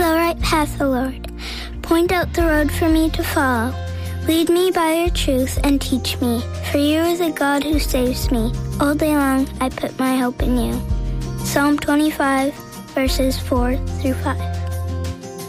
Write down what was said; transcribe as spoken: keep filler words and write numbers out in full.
the right path, O Lord. Point out the road for me to follow. Lead me by your truth and teach me, for you are the God who saves me. All day long I put my hope in you. Psalm twenty-five, verses four through five.